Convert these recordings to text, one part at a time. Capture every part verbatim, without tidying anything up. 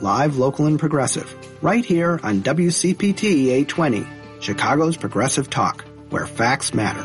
live, local, and progressive, right here on W C P T eight twenty, Chicago's Progressive Talk, where facts matter.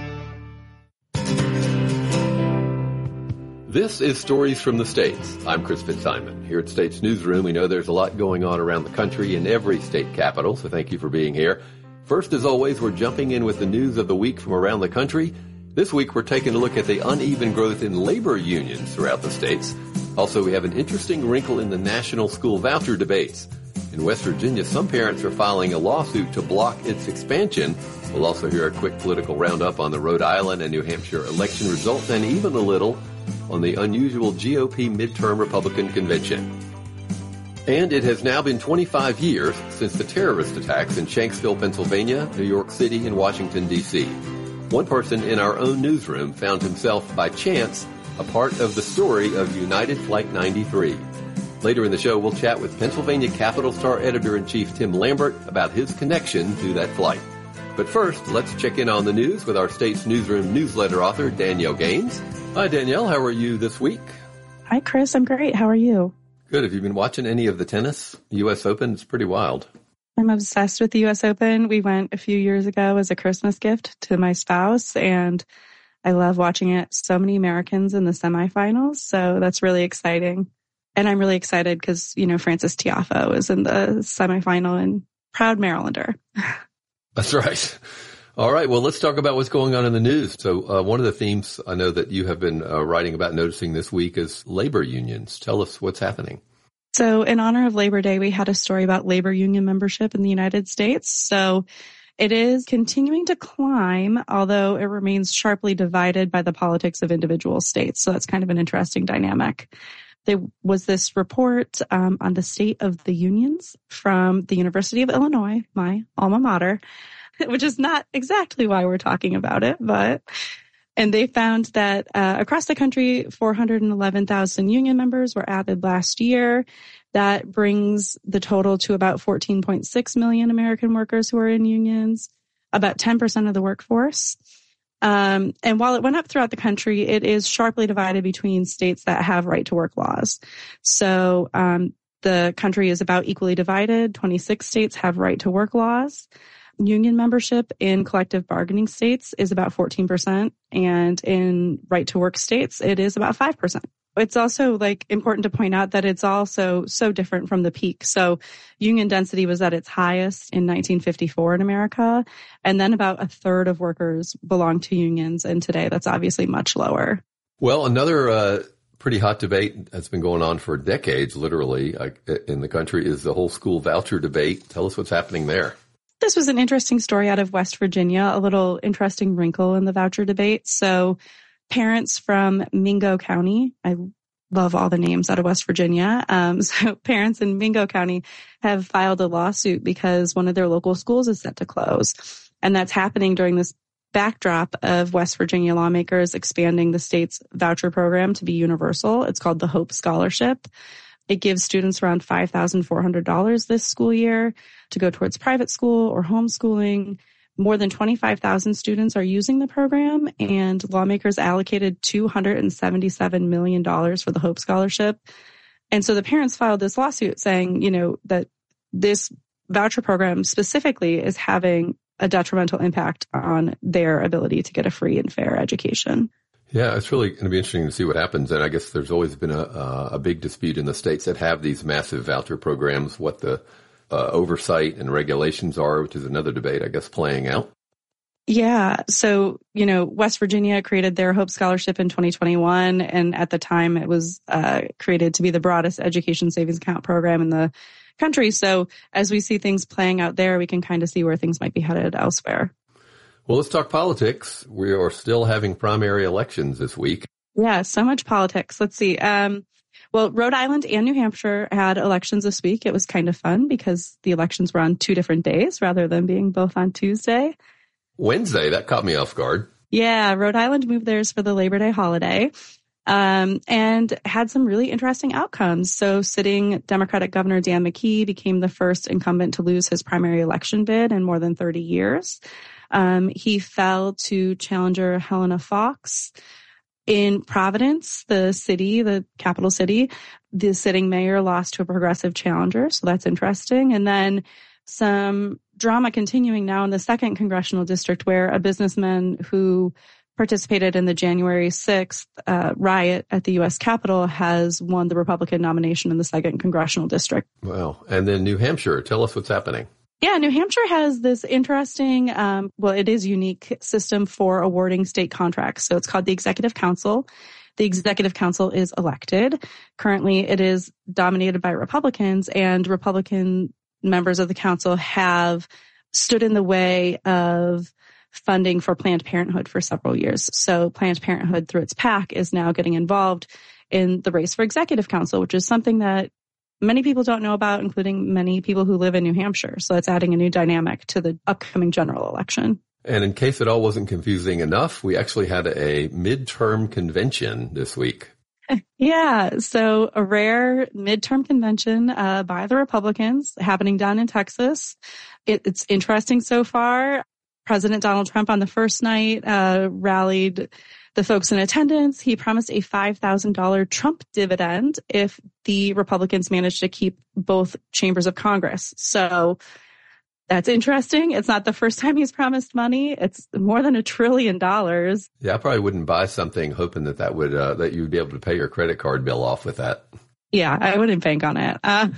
This is Stories from the States. I'm Chris Fitzsimon. Here at States Newsroom, we know there's a lot going on around the country in every state capital, so thank you for being here. First, as always, we're jumping in with the news of the week from around the country. This week, we're taking a look at the uneven growth in labor unions throughout the states. Also, we have an interesting wrinkle in the national school voucher debates. In West Virginia, some parents are filing a lawsuit to block its expansion. We'll also hear a quick political roundup on the Rhode Island and New Hampshire election results, and even a little on the unusual G O P midterm Republican convention. And it has now been twenty-five years since the terrorist attacks in Shanksville, Pennsylvania, New York City, and Washington, D C One person in our own newsroom found himself, by chance, a part of the story of United Flight ninety-three. Later in the show, we'll chat with Pennsylvania Capital Star Editor-in-Chief Tim Lambert about his connection to that flight. But first, let's check in on the news with our States Newsroom newsletter author, Danielle Gaines. Hi, Danielle. How are you this week? Hi, Chris. I'm great. How are you? Good. Have you been watching any of the tennis? U S Open? It's pretty wild. I'm obsessed with the U S Open. We went a few years ago as a Christmas gift to my spouse, and I love watching it. So many Americans in the semifinals, so that's really exciting. And I'm really excited because, you know, Frances Tiafoe is in the semifinal, and proud Marylander. That's right. All right. Well, let's talk about what's going on in the news. So uh, one of the themes I know that you have been uh, writing about, noticing this week, is labor unions. Tell us what's happening. So in honor of Labor Day, we had a story about labor union membership in the United States. So it is continuing to climb, although it remains sharply divided by the politics of individual states. So that's kind of an interesting dynamic. There was this report um, on the state of the unions from the University of Illinois, my alma mater, which is not exactly why we're talking about it, but, and they found that uh, across the country, four hundred eleven thousand union members were added last year. That brings the total to about fourteen point six million American workers who are in unions, about ten percent of the workforce. Um, and while it went up throughout the country, it is sharply divided between states that have right to work laws. So um, the country is about equally divided. twenty-six states have right to work laws. Union membership in collective bargaining states is about fourteen percent, and in right to work states, it is about five percent. It's also like important to point out that it's also so different from the peak. So union density was at its highest in nineteen fifty-four in America, and then about a third of workers belong to unions, and today that's obviously much lower. Well, another uh, pretty hot debate that's been going on for decades, literally, uh, in the country is the whole school voucher debate. Tell us what's happening there. This was an interesting story out of West Virginia, a little interesting wrinkle in the voucher debate. So parents from Mingo County, I love all the names out of West Virginia. Um, so parents in Mingo County have filed a lawsuit because one of their local schools is set to close. And that's happening during this backdrop of West Virginia lawmakers expanding the state's voucher program to be universal. It's called the Hope Scholarship. It gives students around five thousand four hundred dollars this school year to go towards private school or homeschooling. More than twenty-five thousand students are using the program, and lawmakers allocated two hundred seventy-seven million dollars for the Hope Scholarship. And so the parents filed this lawsuit saying, you know, that this voucher program specifically is having a detrimental impact on their ability to get a free and fair education. Yeah, it's really going to be interesting to see what happens. And I guess there's always been a, uh, a big dispute in the states that have these massive voucher programs, what the uh, oversight and regulations are, which is another debate, I guess, playing out. Yeah. So, you know, West Virginia created their Hope Scholarship in twenty twenty-one. And at the time it was uh, created to be the broadest education savings account program in the country. So as we see things playing out there, we can kind of see where things might be headed elsewhere. Well, let's talk politics. We are still having primary elections this week. Yeah, so much politics. Let's see. Um, well, Rhode Island and New Hampshire had elections this week. It was kind of fun because the elections were on two different days rather than being both on Tuesday. Wednesday, that caught me off guard. Yeah, Rhode Island moved theirs for the Labor Day holiday um, and had some really interesting outcomes. So sitting Democratic Governor Dan McKee became the first incumbent to lose his primary election bid in more than thirty years. Um, he fell to challenger Helena Fox. In Providence, the city, the capital city, the sitting mayor lost to a progressive challenger. So that's interesting. And then some drama continuing now in the second congressional district, where a businessman who participated in the January sixth uh, riot at the U S Capitol has won the Republican nomination in the second congressional district. Wow. And then New Hampshire, tell us what's happening. Yeah, New Hampshire has this interesting, um, well, it is unique system for awarding state contracts. So it's called the Executive Council. The Executive Council is elected. Currently, it is dominated by Republicans, and Republican members of the council have stood in the way of funding for Planned Parenthood for several years. So Planned Parenthood, through its PAC, is now getting involved in the race for Executive Council, which is something that many people don't know about, including many people who live in New Hampshire. So it's adding a new dynamic to the upcoming general election. And in case it all wasn't confusing enough, we actually had a midterm convention this week. Yeah. So a rare midterm convention uh, by the Republicans happening down in Texas. It, it's interesting so far. President Donald Trump on the first night uh, rallied the folks in attendance. He promised a five thousand dollars Trump dividend if the Republicans managed to keep both chambers of Congress. So that's interesting. It's not the first time he's promised money. It's more than a trillion dollars. Yeah, I probably wouldn't buy something hoping that that would uh, that you'd be able to pay your credit card bill off with that. Yeah, I wouldn't bank on it. Uh,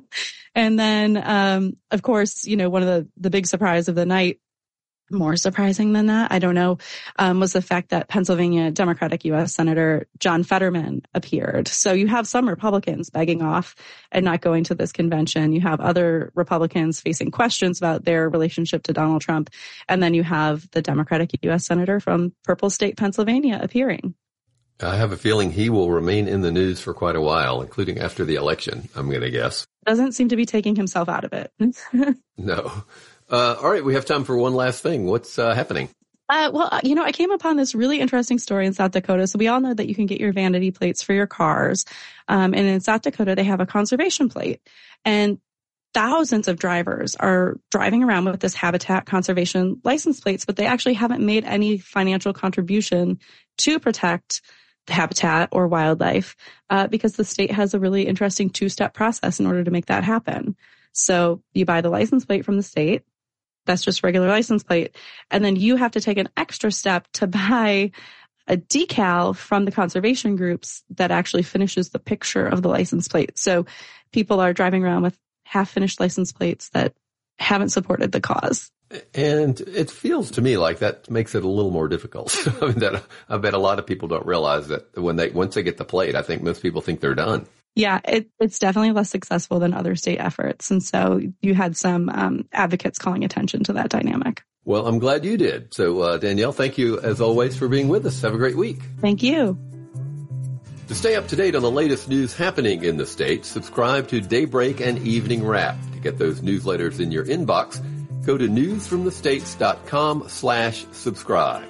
and then, um, of course, you know, one of the, the big surprise of the night, more surprising than that, I don't know, um, was the fact that Pennsylvania Democratic U S Senator John Fetterman appeared. So you have some Republicans begging off and not going to this convention. You have other Republicans facing questions about their relationship to Donald Trump. And then you have the Democratic U S Senator from Purple State, Pennsylvania appearing. I have a feeling he will remain in the news for quite a while, including after the election, I'm going to guess. Doesn't seem to be taking himself out of it. No. Uh, all right, we have time for one last thing. What's uh, happening? Uh, well, you know, I came upon this really interesting story in South Dakota. So we all know that you can get your vanity plates for your cars. Um, and in South Dakota, they have a conservation plate. And thousands of drivers are driving around with this habitat conservation license plates, but they actually haven't made any financial contribution to protect the habitat or wildlife uh, because the state has a really interesting two-step process in order to make that happen. So you buy the license plate from the state. That's just regular license plate. And then you have to take an extra step to buy a decal from the conservation groups that actually finishes the picture of the license plate. So people are driving around with half-finished license plates that haven't supported the cause. And it feels to me like that makes it a little more difficult. I mean, that I bet a lot of people don't realize that when they once they get the plate, I think most people think they're done. Yeah, it, it's definitely less successful than other state efforts. And so you had some um, advocates calling attention to that dynamic. Well, I'm glad you did. So, uh, Danielle, thank you, as always, for being with us. Have a great week. Thank you. To stay up to date on the latest news happening in the state, subscribe to Daybreak and Evening Wrap. To get those newsletters in your inbox, go to newsfromthestates.com slash subscribe.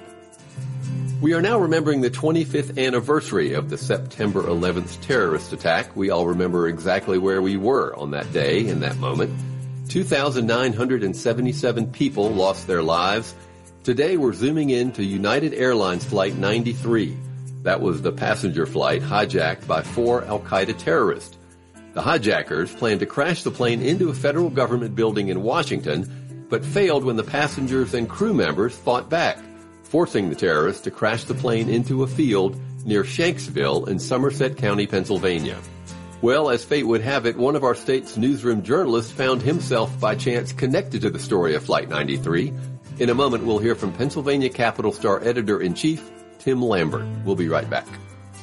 We are now remembering the twenty-fifth anniversary of the September eleventh terrorist attack. We all remember exactly where we were on that day, in that moment. two thousand nine hundred seventy-seven people lost their lives. Today we're zooming in to United Airlines Flight ninety-three. That was the passenger flight hijacked by four Al-Qaeda terrorists. The hijackers planned to crash the plane into a federal government building in Washington, but failed when the passengers and crew members fought back, forcing the terrorists to crash the plane into a field near Shanksville in Somerset County, Pennsylvania. Well, as fate would have it, one of our state's newsroom journalists found himself by chance connected to the story of Flight ninety-three. In a moment, we'll hear from Pennsylvania Capital Star Editor-in-Chief Tim Lambert. We'll be right back.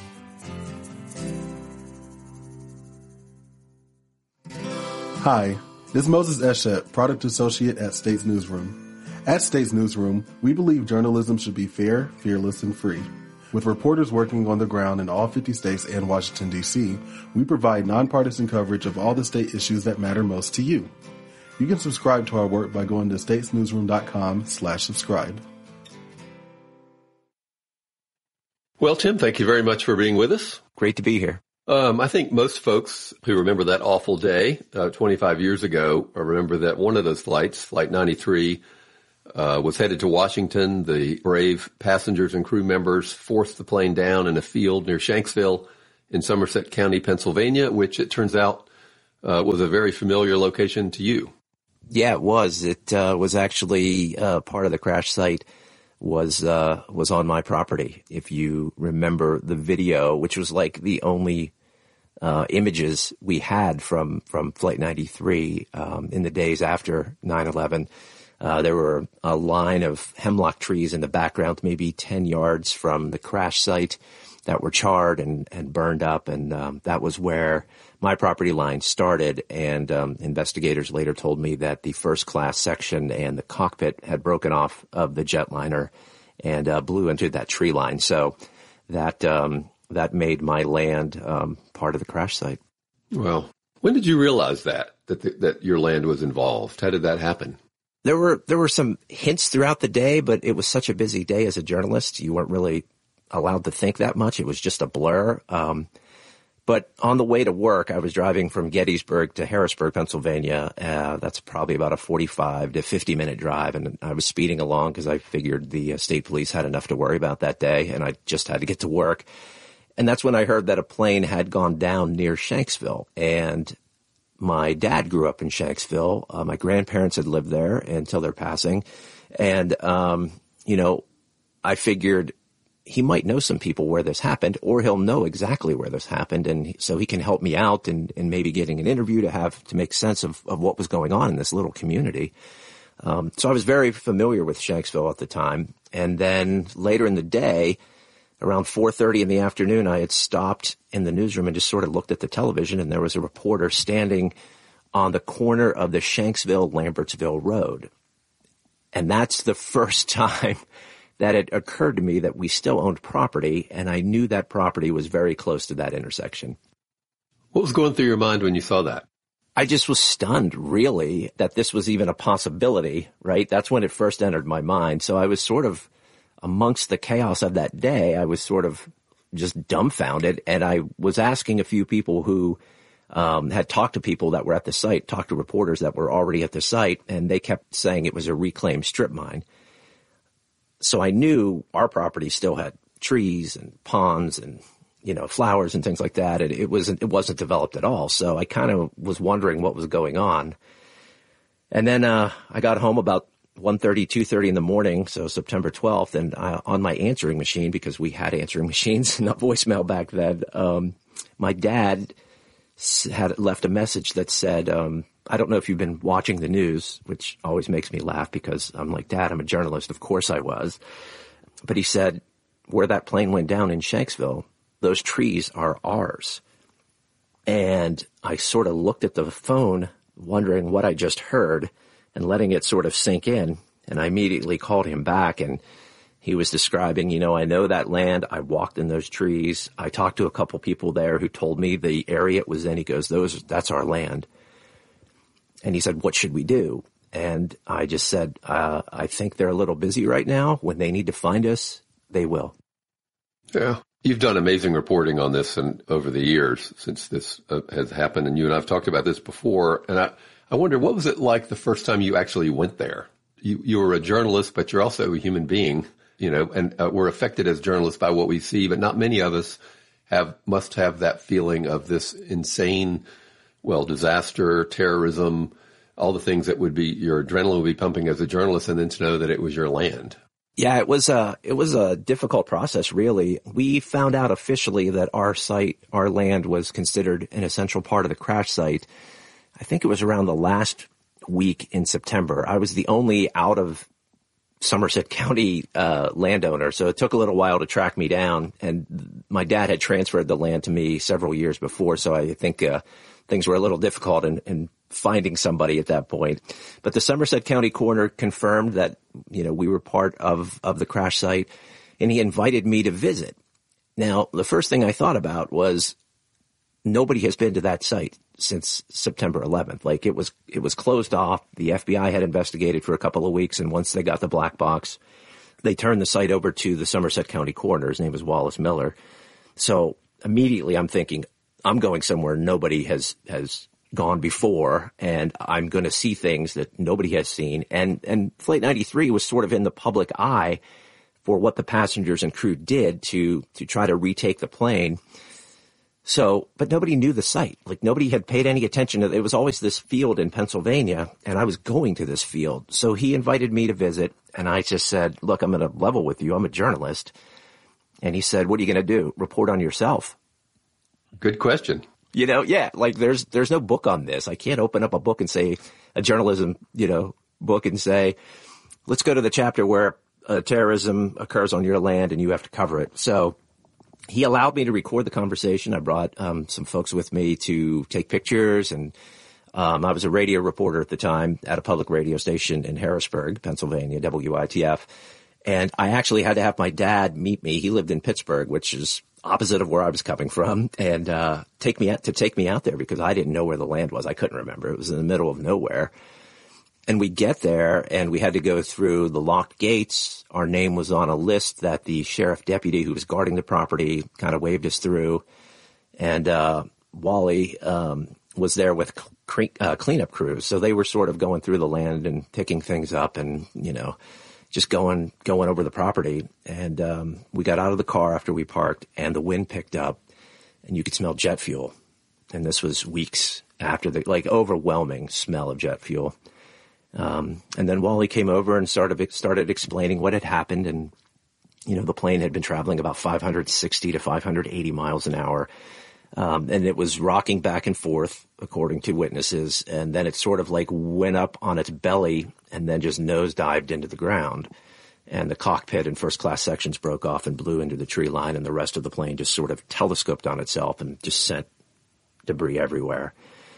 Hi, this is Moses Eshet, Product Associate at States Newsroom. At States Newsroom, we believe journalism should be fair, fearless, and free. With reporters working on the ground in all fifty states and Washington, D C, we provide nonpartisan coverage of all the state issues that matter most to you. You can subscribe to our work by going to statesnewsroom.com slash subscribe. Well, Tim, thank you very much for being with us. Great to be here. Um, I think most folks who remember that awful day uh, twenty-five years ago remember that one of those flights, Flight ninety-three, uh, was headed to Washington. The brave passengers and crew members forced the plane down in a field near Shanksville in Somerset County, Pennsylvania, which it turns out uh, was a very familiar location to you. Yeah, it was. It uh, was actually uh, part of the crash site was uh, was on my property. If you remember the video, which was like the only uh, images we had from, from Flight ninety-three um, in the days after nine eleven, uh, there were a line of hemlock trees in the background, maybe ten yards from the crash site, that were charred and, and burned up. And um, that was where my property line started. And um, investigators later told me that the first class section and the cockpit had broken off of the jetliner and uh, blew into that tree line. So that um, that made my land um, part of the crash site. Well, when did you realize that, that, the, that your land was involved? How did that happen? There were there were some hints throughout the day, but it was such a busy day as a journalist. You weren't really allowed to think that much. It was just a blur. Um, but on the way to work, I was driving from Gettysburg to Harrisburg, Pennsylvania. Uh, that's probably about a forty-five to fifty minute drive. And I was speeding along because I figured the uh, state police had enough to worry about that day. And I just had to get to work. And that's when I heard that a plane had gone down near Shanksville. And my dad grew up in Shanksville. Uh, my grandparents had lived there until their passing. And, um, you know, I figured he might know some people where this happened, or he'll know exactly where this happened. And so he can help me out and, and maybe getting an interview to have to make sense of, of what was going on in this little community. Um, so I was very familiar with Shanksville at the time. And then later in the day, around four thirty in the afternoon, I had stopped in the newsroom and just sort of looked at the television, and there was a reporter standing on the corner of the Shanksville-Lambertsville Road. And that's the first time that it occurred to me that we still owned property, and I knew that property was very close to that intersection. What was going through your mind when you saw that? I just was stunned, really, that this was even a possibility, right? That's when it first entered my mind. So I was sort of, amongst the chaos of that day, I was sort of just dumbfounded, and I was asking a few people who um, had talked to people that were at the site, talked to reporters that were already at the site, and they kept saying it was a reclaimed strip mine. So I knew our property still had trees and ponds and, you know, flowers and things like that. And it wasn't, it wasn't developed at all. So I kind of was wondering what was going on. And then, uh, I got home about one thirty, two thirty in the morning. So September twelfth, and I, on my answering machine, because we had answering machines, not voicemail back then. Um, my dad had left a message that said, um, I don't know if you've been watching the news, which always makes me laugh because I'm like, Dad, I'm a journalist. Of course I was. But he said, where that plane went down in Shanksville, those trees are ours. And I sort of looked at the phone, wondering what I just heard and letting it sort of sink in. And I immediately called him back, and he was describing, you know, I know that land. I walked in those trees. I talked to a couple people there who told me the area it was in. He goes, those, that's our land. And he said, what should we do? And I just said, uh, I think they're a little busy right now. When they need to find us, they will. Yeah. You've done amazing reporting on this and over the years since this uh, has happened. And you and I have talked about this before. And I, I wonder, what was it like the first time you actually went there? You, you were a journalist, but you're also a human being, you know, and uh, we're affected as journalists by what we see. But not many of us have must have that feeling of this insane well, disaster, terrorism, all the things that would be, your adrenaline would be pumping as a journalist, and then to know that it was your land. Yeah, it was a, it was a difficult process, really. We found out officially that our site, our land was considered an essential part of the crash site. I think it was around the last week in September. I was the only out of Somerset County uh, landowner, so it took a little while to track me down. And my dad had transferred the land to me several years before, so I think uh, things were a little difficult in, in finding somebody at that point. But the Somerset County coroner confirmed that, you know, we were part of, of the crash site, and he invited me to visit. Now, the first thing I thought about was nobody has been to that site since September eleventh. Like, it was, it was closed off. The F B I had investigated for a couple of weeks, and once they got the black box, they turned the site over to the Somerset County coroner. His name was Wallace Miller. So immediately I'm thinking, I'm going somewhere nobody has, has gone before, and I'm going to see things that nobody has seen. And, and Flight ninety-three was sort of in the public eye for what the passengers and crew did to, to try to retake the plane. So, but nobody knew the site. Like, nobody had paid any attention to it. It was always this field in Pennsylvania, and I was going to this field. So he invited me to visit, and I just said, look, I'm going to level with you. I'm a journalist. And he said, what are you going to do? Report on yourself? Good question. You know, yeah, like there's, there's no book on this. I can't open up a book and say a journalism, you know, book and say, let's go to the chapter where uh, terrorism occurs on your land and you have to cover it. So he allowed me to record the conversation. I brought um, some folks with me to take pictures, and um, I was a radio reporter at the time at a public radio station in Harrisburg, Pennsylvania, W I T F. And I actually had to have my dad meet me. He lived in Pittsburgh, which is opposite of where I was coming from, and uh take me out to take me out there because I didn't know where the land was. I couldn't remember. It was in the middle of nowhere. And we get there, and we had to go through the locked gates. Our name was on a list that the sheriff deputy who was guarding the property kind of waved us through. And uh Wally um was there with cl- uh, cleanup crews. So they were sort of going through the land and picking things up and, you know, just going going over the property. And um we got out of the car after we parked, and the wind picked up, and you could smell jet fuel. And this was weeks after the, like, overwhelming smell of jet fuel. Um, and then Wally came over and started, started explaining what had happened. And, you know, the plane had been traveling about five hundred sixty to five hundred eighty miles an hour. Um, and it was rocking back and forth, according to witnesses. And then it sort of like went up on its belly and then just nosedived into the ground. And the cockpit and first class sections broke off and blew into the tree line, and the rest of the plane just sort of telescoped on itself and just sent debris everywhere.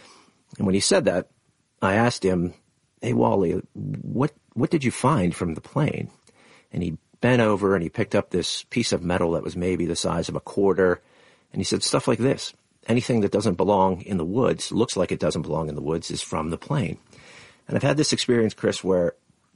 And when he said that, I asked him, hey, Wally, what, what did you find from the plane? And he bent over and he picked up this piece of metal that was maybe the size of a quarter. And he said, stuff like this. Anything that doesn't belong in the woods, looks like it doesn't belong in the woods, is from the plane. And I've had this experience, Chris, where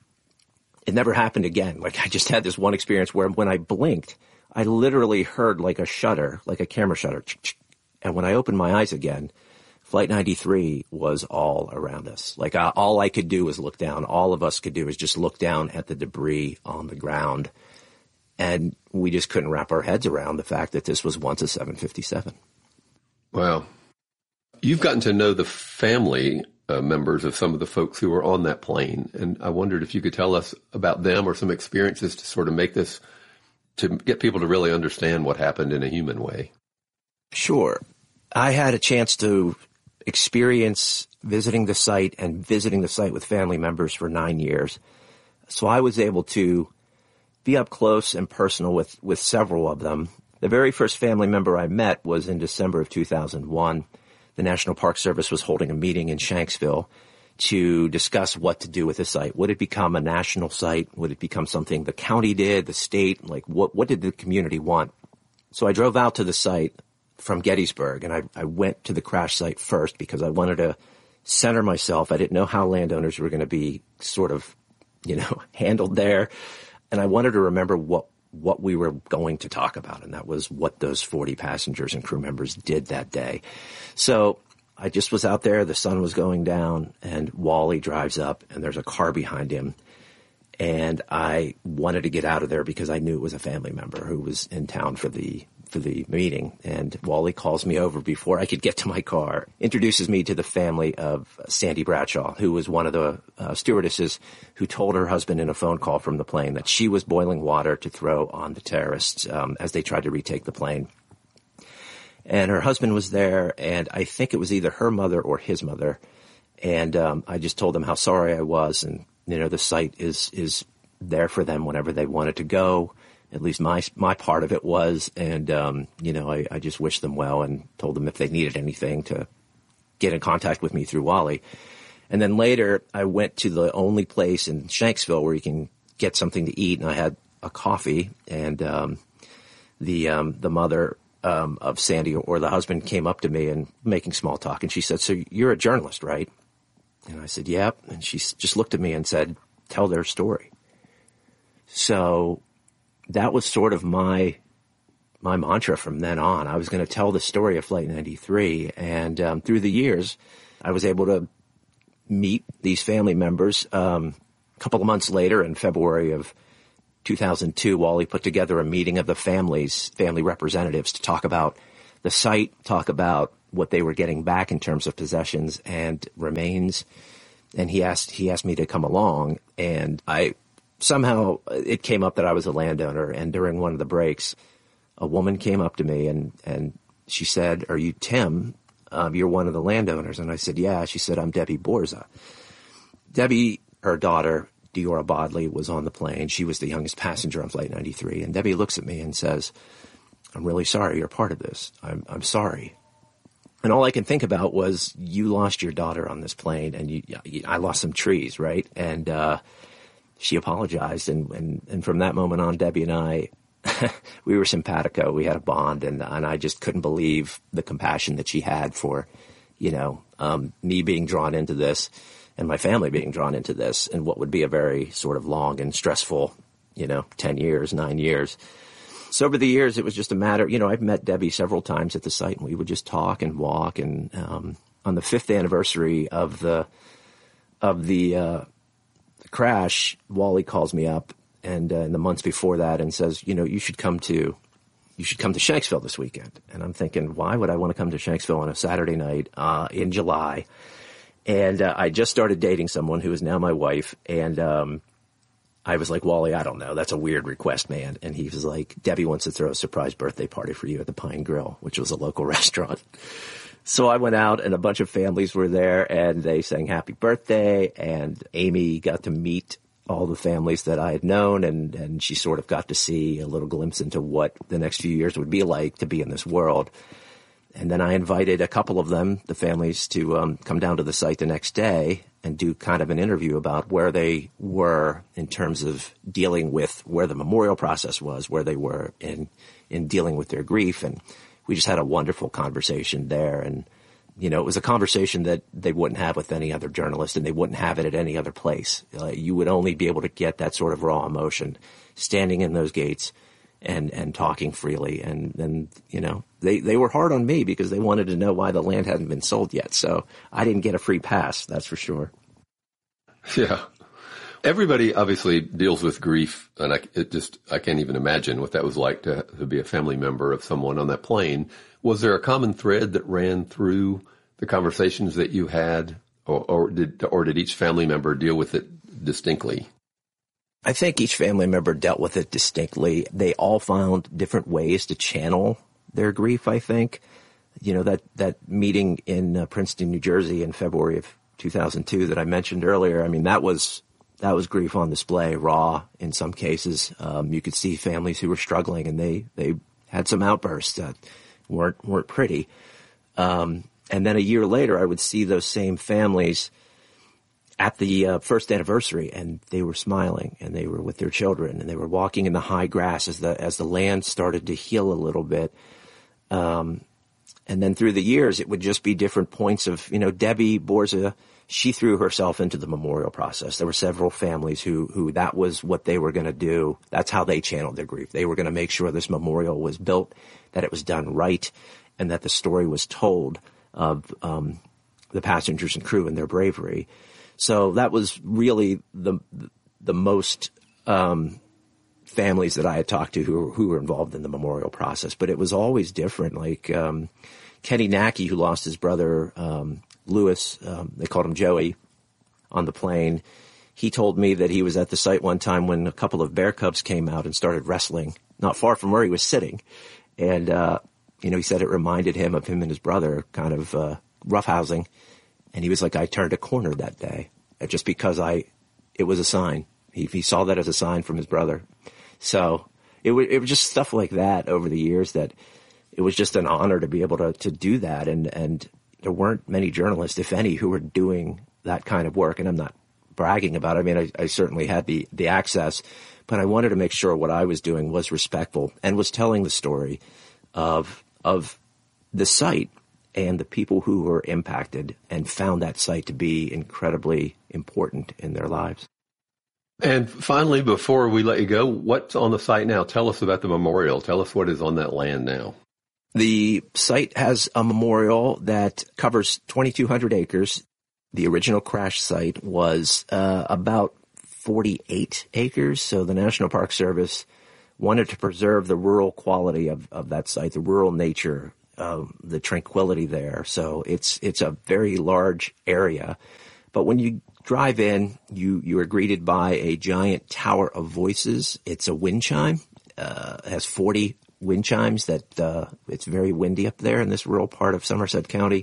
it never happened again. Like, I just had this one experience where when I blinked, I literally heard like a shutter, like a camera shutter. And when I opened my eyes again, Flight ninety-three was all around us. Like, uh, all I could do was look down. All of us could do is just look down at the debris on the ground. And we just couldn't wrap our heads around the fact that this was once a seven fifty-seven. Wow. You've gotten to know the family uh, members of some of the folks who were on that plane. And I wondered if you could tell us about them or some experiences to sort of make this, to get people to really understand what happened in a human way. Sure. I had a chance to experience visiting the site and visiting the site with family members for nine years. So I was able to be up close and personal with, with several of them. The very first family member I met was in December of two thousand one. The National Park Service was holding a meeting in Shanksville to discuss what to do with the site. Would it become a national site? Would it become something the county did, the state? Like, what, what did the community want? So I drove out to the site from Gettysburg, and I, I went to the crash site first because I wanted to center myself. I didn't know how landowners were going to be sort of, you know, handled there. And I wanted to remember what, what we were going to talk about, and that was what those forty passengers and crew members did that day. So I just was out there. The sun was going down, and Wally drives up, and there's a car behind him. And I wanted to get out of there because I knew it was a family member who was in town for the for the meeting. And Wally calls me over before I could get to my car, introduces me to the family of Sandy Bradshaw, who was one of the uh, stewardesses who told her husband in a phone call from the plane that she was boiling water to throw on the terrorists um, as they tried to retake the plane. And her husband was there, and I think it was either her mother or his mother. And um, I just told them how sorry I was, and you know, the site is is there for them whenever they wanted to go. At least my my part of it was, and um, you know, I, I just wished them well and told them if they needed anything to get in contact with me through Wally. And then later, I went to the only place in Shanksville where you can get something to eat, and I had a coffee. And um, the um, the mother um, of Sandy, or the husband, came up to me and making small talk, and she said, "So you're a journalist, right?" And I said, "Yep." And she just looked at me and said, "Tell their story." So that was sort of my my mantra from then on. I was going to tell the story of Flight ninety-three. And um, through the years, I was able to meet these family members. Um, a couple of months later, in February of two thousand two, Wally put together a meeting of the families, family representatives, to talk about the site, talk about what they were getting back in terms of possessions and remains. And he asked, he asked me to come along, and I somehow it came up that I was a landowner. And during one of the breaks, a woman came up to me and, and she said, "Are you Tim? Um, you're one of the landowners." And I said, "Yeah." She said, "I'm Debbie Borza." Debbie, her daughter, Diora Bodley, was on the plane. She was the youngest passenger on Flight ninety-three. And Debbie looks at me and says, "I'm really sorry you're part of this. I'm, I'm sorry." And all I can think about was, you lost your daughter on this plane, and you, you I lost some trees, right? And uh, she apologized. And, and, and from that moment on, Debbie and I, we were simpatico. We had a bond, and, and I just couldn't believe the compassion that she had for, you know, um, me being drawn into this and my family being drawn into this, and what would be a very sort of long and stressful, you know, ten years, nine years. So over the years, it was just a matter, you know, I've met Debbie several times at the site, and we would just talk and walk. And um, on the fifth anniversary of the of the, uh, the crash, Wally calls me up, and uh, in the months before that, and says, "You know, you should come to you should come to Shanksville this weekend." And I'm thinking, why would I want to come to Shanksville on a Saturday night uh, in July? And uh, I just started dating someone who is now my wife, and um, I was like, "Wally, I don't know. That's a weird request, man." And he was like, "Debbie wants to throw a surprise birthday party for you at the Pine Grill," which was a local restaurant. So I went out, and a bunch of families were there, and they sang happy birthday, and Amy got to meet all the families that I had known, and, and she sort of got to see a little glimpse into what the next few years would be like to be in this world. And then I invited a couple of them, the families, to um, come down to the site the next day and do kind of an interview about where they were in terms of dealing with where the memorial process was, where they were in in dealing with their grief. And we just had a wonderful conversation there. And, you know, it was a conversation that they wouldn't have with any other journalist, and they wouldn't have it at any other place. Uh, you would only be able to get that sort of raw emotion standing in those gates and, and talking freely. And, and, you know, they, they were hard on me because they wanted to know why the land hadn't been sold yet. So I didn't get a free pass, that's for sure. Yeah. Everybody obviously deals with grief, and I, it just, I can't even imagine what that was like to, to be a family member of someone on that plane. Was there a common thread that ran through the conversations that you had, or, or did, or did each family member deal with it distinctly? I think each family member dealt with it distinctly. They all found different ways to channel their grief, I think. You know, that, that meeting in uh, Princeton, New Jersey in February of two thousand two that I mentioned earlier, I mean, that was that was grief on display, raw in some cases. Um, you could see families who were struggling, and they, they had some outbursts that weren't weren't pretty. Um, and then a year later, I would see those same families at the uh, first anniversary, and they were smiling, and they were with their children, and they were walking in the high grass as the as the land started to heal a little bit. Um, and then through the years, it would just be different points of, you know, Debbie Borza, she threw herself into the memorial process. There were several families who who that was what they were going to do. That's how they channeled their grief. They were going to make sure this memorial was built, that it was done right, and that the story was told of um, the passengers and crew and their bravery. So that was really the the most um, families that I had talked to who who were involved in the memorial process. But it was always different. Like um, Kenny Nackey, who lost his brother um, Lewis, um, they called him Joey, on the plane. He told me that he was at the site one time when a couple of bear cubs came out and started wrestling not far from where he was sitting. And, uh, you know, he said it reminded him of him and his brother kind of uh, roughhousing. And he was like, I turned a corner that day just because I, it was a sign. He, he saw that as a sign from his brother. So it, w- it was just stuff like that over the years that it was just an honor to be able to, to do that. And, and there weren't many journalists, if any, who were doing that kind of work. And I'm not bragging about it. I mean, I, I certainly had the, the access, but I wanted to make sure what I was doing was respectful and was telling the story of, of the site and the people who were impacted and found that site to be incredibly important in their lives. And finally, before we let you go, what's on the site now? Tell us about the memorial. Tell us what is on that land now. The site has a memorial that covers twenty-two hundred acres. The original crash site was uh, about forty-eight acres, so the National Park Service wanted to preserve the rural quality of, of that site, the rural nature, uh, the tranquility there. So it's it's a very large area. But when you drive in, you, you are greeted by a giant tower of voices. It's a wind chime. Uh, it has forty wind chimes that uh, it's very windy up there in this rural part of Somerset County.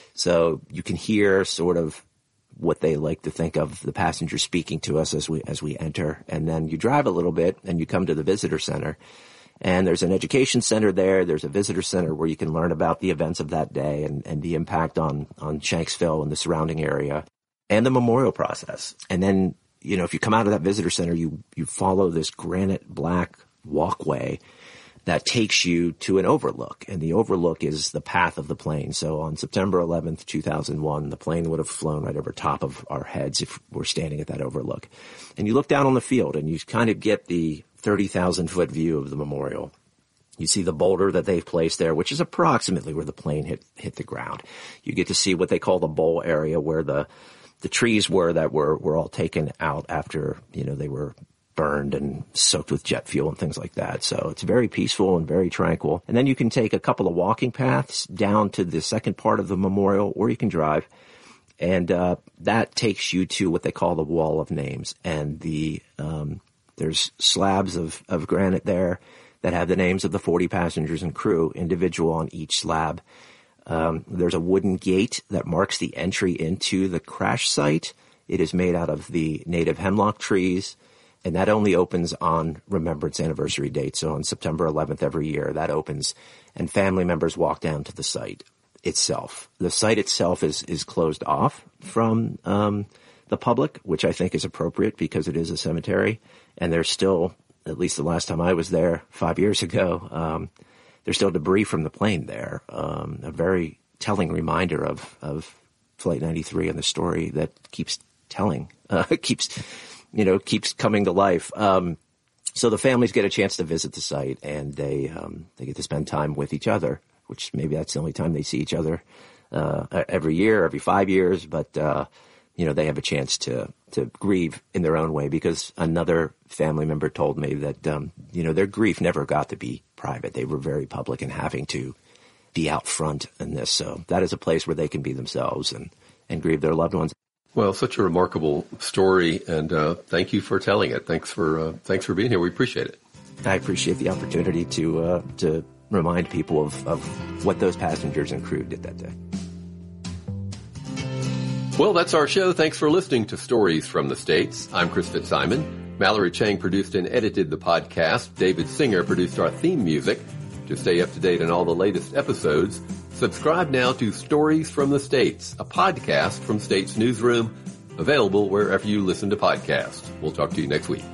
So you can hear sort of what they like to think of the passengers speaking to us as we as we enter. And then you drive a little bit and you come to the visitor center. And there's an education center there. There's a visitor center where you can learn about the events of that day and, and the impact on, on Shanksville and the surrounding area and the memorial process. And then, you know, if you come out of that visitor center, you, you follow this granite black walkway that takes you to an overlook. And the overlook is the path of the plane. So on September eleventh, two thousand one, the plane would have flown right over top of our heads if we're standing at that overlook. And you look down on the field and you kind of get the thirty thousand foot view of the memorial. You see the boulder that they've placed there, which is approximately where the plane hit, hit the ground. You get to see what they call the bowl area where the, the trees were that were, were all taken out after, you know, they were burned and soaked with jet fuel and things like that. So it's very peaceful and very tranquil. And then you can take a couple of walking paths down to the second part of the memorial, or you can drive. And uh, that takes you to what they call the Wall of Names. And the um, there's slabs of, of granite there that have the names of the forty passengers and crew, individual on each slab. Um, there's a wooden gate that marks the entry into the crash site. It is made out of the native hemlock trees. And that only opens on Remembrance Anniversary Date. So on September eleventh every year, that opens, and family members walk down to the site itself. The site itself is, is closed off from um, the public, which I think is appropriate because it is a cemetery. And there's still, at least the last time I was there five years ago, um, there's still debris from the plane there. Um, a very telling reminder of, of Flight ninety-three and the story that keeps telling, uh, keeps... you know, keeps coming to life. Um, so the families get a chance to visit the site and they, um, they get to spend time with each other, which maybe that's the only time they see each other, uh, every year, every five years. But, uh, you know, they have a chance to, to grieve in their own way because another family member told me that, um, you know, their grief never got to be private. They were very public in having to be out front in this. So that is a place where they can be themselves and, and grieve their loved ones. Well, such a remarkable story, and uh, thank you for telling it. Thanks for uh, thanks for being here. We appreciate it. I appreciate the opportunity to uh, to remind people of, of what those passengers and crew did that day. Well, that's our show. Thanks for listening to Stories from the States. I'm Chris Fitzsimon. Mallory Chang produced and edited the podcast. David Singer produced our theme music. To stay up to date on all the latest episodes, subscribe now to Stories from the States, a podcast from States Newsroom, available wherever you listen to podcasts. We'll talk to you next week.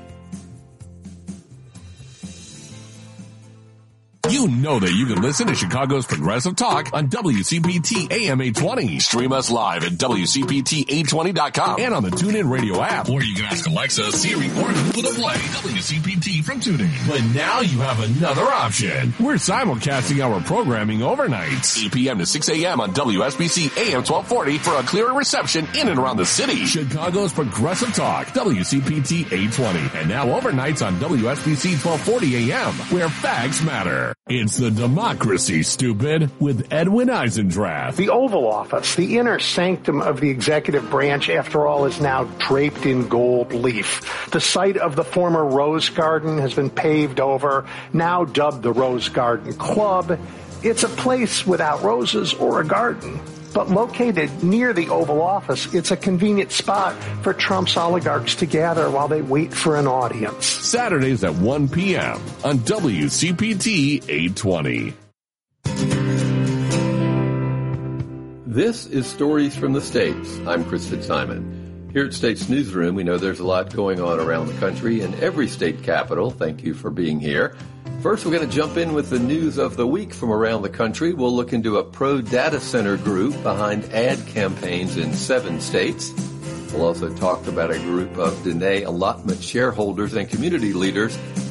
You know that you can listen to Chicago's Progressive Talk on W C P T A M eight twenty. Stream us live at W C P T eight twenty dot com and on the TuneIn Radio app. Or you can ask Alexa, Siri, or Google to play W C P T from TuneIn. But now you have another option. We're simulcasting our programming overnight, eight p.m. to six a.m. on W S B C A M twelve forty for a clearer reception in and around the city. Chicago's Progressive Talk, W C P T eight twenty. And now overnights on W S B C twelve forty a.m., where facts matter. It's the democracy, stupid, with Edwin Eisendrath. The Oval Office, the inner sanctum of the executive branch, after all, is now draped in gold leaf. The site of the former Rose Garden has been paved over, now dubbed the Rose Garden Club. It's a place without roses or a garden. But located near the Oval Office, it's a convenient spot for Trump's oligarchs to gather while they wait for an audience. Saturdays at one p.m. on W C P T eight twenty. This is Stories from the States. I'm Chris Fitzsimon. Here at States Newsroom, we know there's a lot going on around the country and every state capital. Thank you for being here. First, we're going to jump in with the news of the week from around the country. We'll look into a pro-data center group behind ad campaigns in seven states. We'll also talk about a group of Diné allotment shareholders and community leaders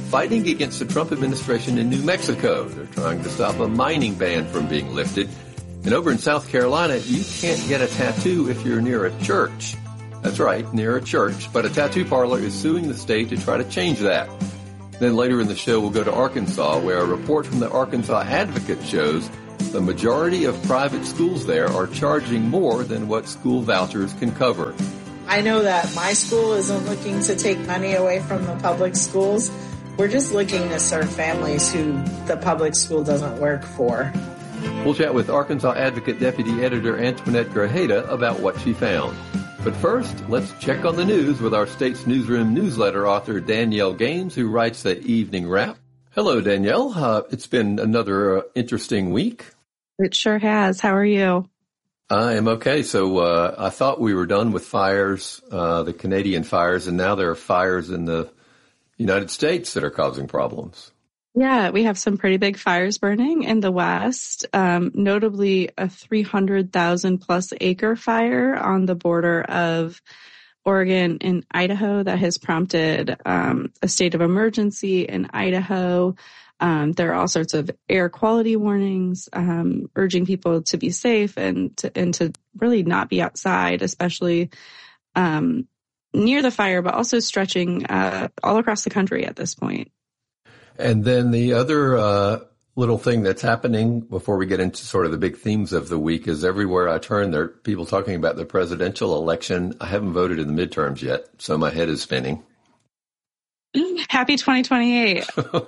fighting against the Trump administration in New Mexico. They're trying to stop a mining ban from being lifted. And over in South Carolina, you can't get a tattoo if you're near a church. That's right, near a church. But a tattoo parlor is suing the state to try to change that. Then later in the show, we'll go to Arkansas, where a report from the Arkansas Advocate shows the majority of private schools there are charging more than what school vouchers can cover. I know that my school isn't looking to take money away from the public schools. We're just looking to serve families who the public school doesn't work for. We'll chat with Arkansas Advocate Deputy Editor Antoinette Grajeda about what she found. But first, let's check on the news with our State's Newsroom newsletter author Danielle Gaines, who writes the Evening Wrap. Hello, Danielle. Uh, it's been another uh, interesting week. It sure has. How are you? I am okay. So uh, I thought we were done with fires, uh, the Canadian fires, and now there are fires in the United States that are causing problems. Yeah, we have some pretty big fires burning in the West, um, notably a three hundred thousand plus acre fire on the border of Oregon and Idaho that has prompted um, a state of emergency in Idaho. Um, there are all sorts of air quality warnings, um, urging people to be safe and to, and to really not be outside, especially um, near the fire, but also stretching uh, all across the country at this point. And then the other uh, little thing that's happening before we get into sort of the big themes of the week is everywhere I turn, there are people talking about the presidential election. I haven't voted in the midterms yet, so my head is spinning. Happy twenty twenty-eight.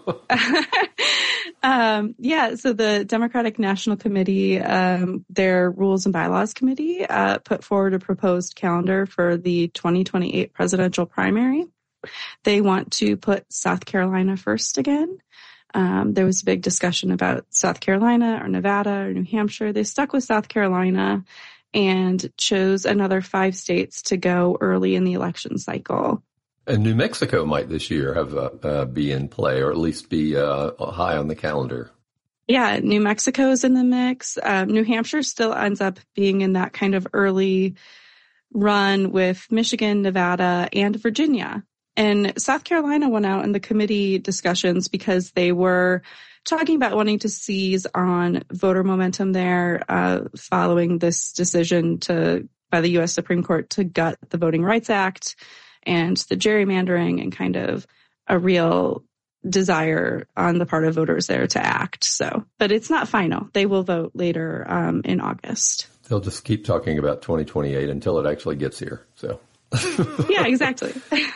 um, yeah, so the Democratic National Committee, um, their Rules and Bylaws Committee, uh, put forward a proposed calendar for the twenty twenty-eight presidential primary. They want to put South Carolina first again. Um, there was a big discussion about South Carolina or Nevada or New Hampshire. They stuck with South Carolina and chose another five states to go early in the election cycle. And New Mexico might this year have uh, uh, be in play, or at least be uh, high on the calendar. Yeah, New Mexico is in the mix. Um, New Hampshire still ends up being in that kind of early run with Michigan, Nevada, and Virginia. And South Carolina went out in the committee discussions because they were talking about wanting to seize on voter momentum there uh, following this decision to by the U S Supreme Court to gut the Voting Rights Act and the gerrymandering and kind of a real desire on the part of voters there to act. So, but it's not final. They will vote later um, in August. They'll just keep talking about twenty twenty-eight until it actually gets here. So, yeah, exactly.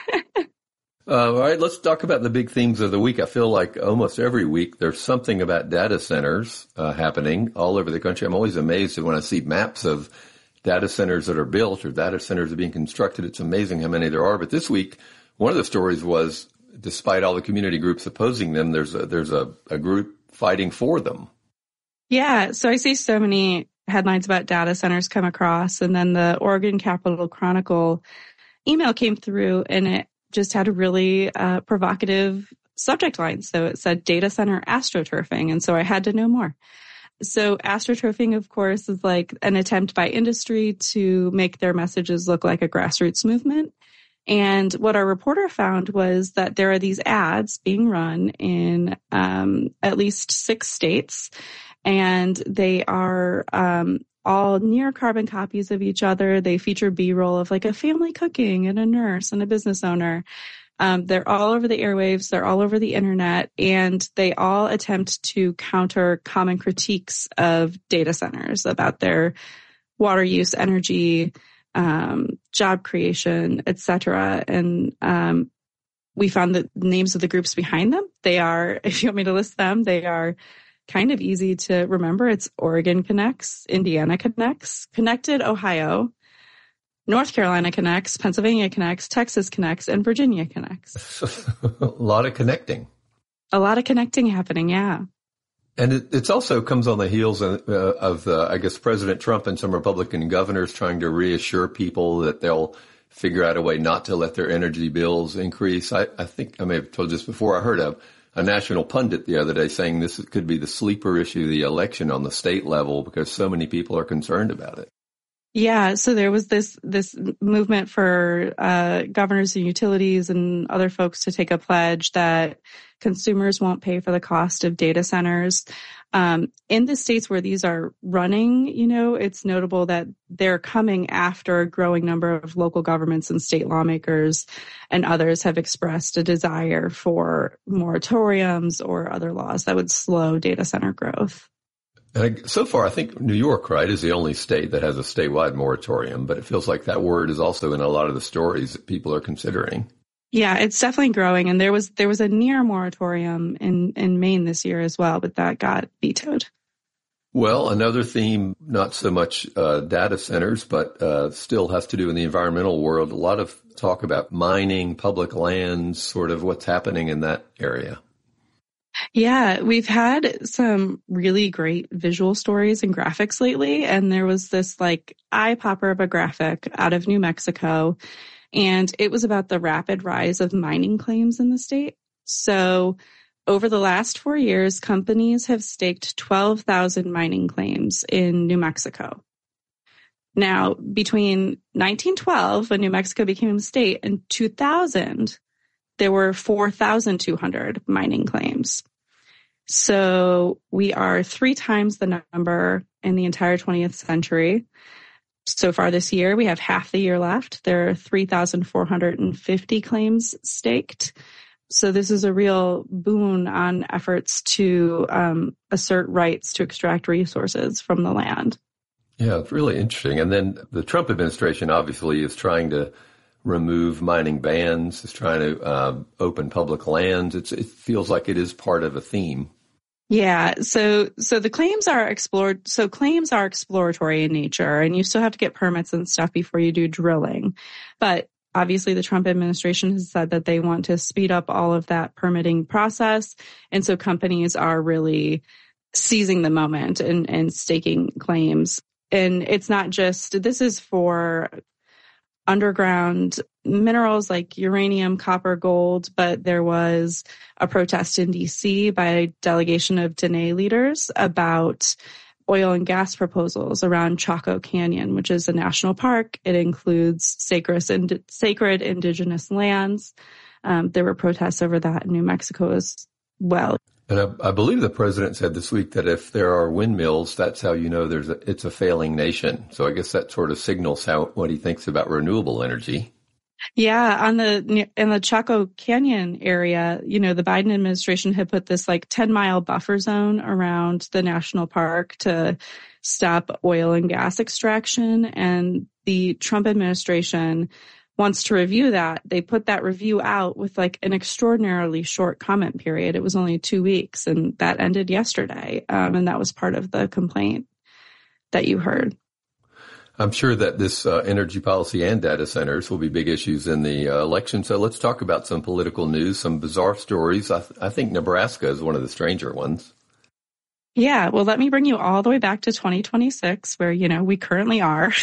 Uh, all right, let's talk about the big themes of the week. I feel like almost every week there's something about data centers uh, happening all over the country. I'm always amazed when I see maps of data centers that are built or data centers that are being constructed. It's amazing how many there are. But this week, one of the stories was, despite all the community groups opposing them, there's a, there's a, a group fighting for them. Yeah, so I see so many headlines about data centers come across, and then the Oregon Capitol Chronicle email came through, and it just had a really uh, provocative subject line. So it said data center astroturfing. And so I had to know more. So astroturfing, of course, is like an attempt by industry to make their messages look like a grassroots movement. And what our reporter found was that there are these ads being run in um, at least six states, and they are um, all near carbon copies of each other. They feature B-roll of like a family cooking and a nurse and a business owner. Um, they're all over the airwaves. They're all over the internet, and they all attempt to counter common critiques of data centers about their water use, energy, um, job creation, et cetera. And um, we found the names of the groups behind them. They are, if you want me to list them, they are kind of easy to remember. It's Oregon Connects, Indiana Connects, Connected Ohio, North Carolina Connects, Pennsylvania Connects, Texas Connects, and Virginia Connects. A lot of connecting. A lot of connecting happening, yeah. And it it's also comes on the heels of, uh, of uh, I guess, President Trump and some Republican governors trying to reassure people that they'll figure out a way not to let their energy bills increase. I, I think I may have told you this before. I heard a a national pundit the other day saying this could be the sleeper issue of the election on the state level because so many people are concerned about it. Yeah, so there was this this movement for uh, governors and utilities and other folks to take a pledge that consumers won't pay for the cost of data centers. Um, in the states where these are running, you know, it's notable that they're coming after a growing number of local governments and state lawmakers and others have expressed a desire for moratoriums or other laws that would slow data center growth. And so far, I think New York, right, is the only state that has a statewide moratorium, but it feels like that word is also in a lot of the stories that people are considering. Yeah, it's definitely growing. And there was there was a near moratorium in, in Maine this year as well, but that got vetoed. Well, another theme, not so much uh, data centers, but uh, still has to do in the environmental world. A lot of talk about mining, public lands, sort of what's happening in that area. Yeah, we've had some really great visual stories and graphics lately. And there was this like eye popper of a graphic out of New Mexico. And it was about the rapid rise of mining claims in the state. So over the last four years, companies have staked twelve thousand mining claims in New Mexico. Now, between nineteen twelve, when New Mexico became a state, and two thousand, there were four thousand two hundred mining claims. So we are three times the number in the entire twentieth century. So far this year, we have half the year left. There are three thousand four hundred fifty claims staked. So this is a real boon on efforts to um, assert rights to extract resources from the land. Yeah, it's really interesting. And then the Trump administration obviously is trying to remove mining bans, is trying to uh, open public lands. It's, it feels like it is part of a theme. Yeah, so so the claims are explored. So claims are exploratory in nature, and you still have to get permits and stuff before you do drilling. But obviously, the Trump administration has said that they want to speed up all of that permitting process, and so companies are really seizing the moment and, and staking claims. And it's not just, this is for underground minerals like uranium, copper, gold, but there was a protest in D C by a delegation of Diné leaders about oil and gas proposals around Chaco Canyon, which is a national park. It includes sacred, ind- sacred indigenous lands. Um, there were protests over that in New Mexico as well. And I, I believe the president said this week that if there are windmills, that's how you know there's a, it's a failing nation. So I guess that sort of signals how what he thinks about renewable energy. Yeah, on the in the Chaco Canyon area, you know, the Biden administration had put this like ten mile buffer zone around the national park to stop oil and gas extraction. And the Trump administration wants to review that. They put that review out with like an extraordinarily short comment period. It was only two weeks, and that ended yesterday. Um, and that was part of the complaint that you heard. I'm sure that this uh, energy policy and data centers will be big issues in the uh, election. So let's talk about some political news, some bizarre stories. I, th- I think Nebraska is one of the stranger ones. Yeah, well, let me bring you all the way back to twenty twenty-six, where, you know, we currently are.